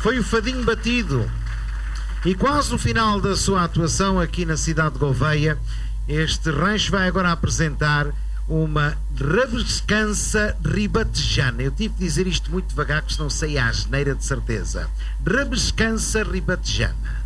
Foi o Fadinho Batido. E quase no final da sua atuação aqui na cidade de Gouveia, este rancho vai agora apresentar uma rabescança ribatejana. Eu tive de dizer isto muito devagar, que senão sei a asneira de certeza. Rabescança ribatejana.